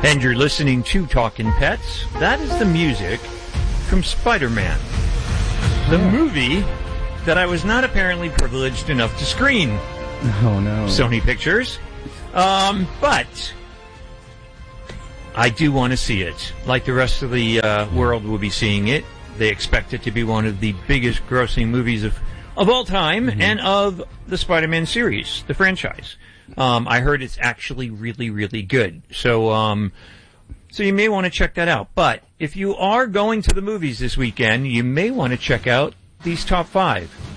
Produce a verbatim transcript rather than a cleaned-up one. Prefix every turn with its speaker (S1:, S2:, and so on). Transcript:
S1: And you're listening to Talkin' Pets. That is the music from Spider-Man, the
S2: oh.
S1: movie that I was not apparently privileged enough to screen.
S2: Oh, no.
S1: Sony Pictures. Um, but I do want to see it. Like the rest of the uh, world will be seeing it. They expect it to be one of the biggest grossing movies of, of all time mm-hmm. and of the Spider-Man series, the franchise. Um, I heard it's actually really, really good. So, um, so you may want to check that out. But if you are going to the movies this weekend, you may want to check out these top five.